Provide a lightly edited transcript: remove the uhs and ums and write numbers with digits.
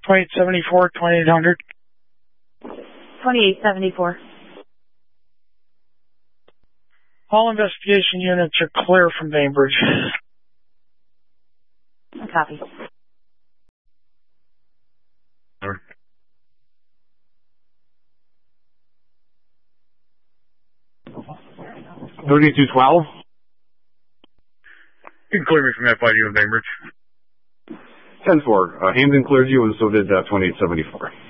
2874, 2800. 2874. All investigation units are clear from Bainbridge. Copy. 3212. You can clear me from FIU in Bainbridge. 10-4. Hamden cleared you, and so did 2874.